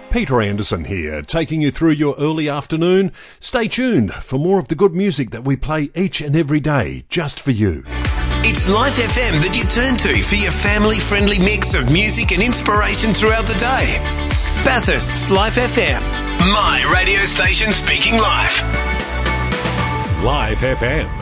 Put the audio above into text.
Peter Anderson here, taking you through your early afternoon. Stay tuned for more of the good music that we play each and every day, just for you. It's Life FM that you turn to for your family-friendly mix of music and inspiration throughout the day. Bathurst's Life FM, my radio station speaking live. Live FM.